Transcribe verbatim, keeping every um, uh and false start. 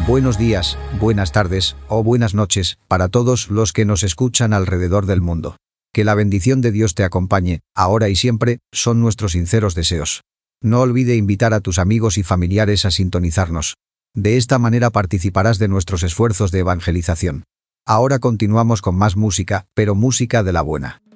Buenos días, buenas tardes o buenas noches para todos los que nos escuchan alrededor del mundo. Que la bendición de Dios te acompañe, ahora y siempre, son nuestros sinceros deseos. No olvide invitar a tus amigos y familiares a sintonizarnos. De esta manera participarás de nuestros esfuerzos de evangelización. Ahora continuamos con más música, pero música de la buena.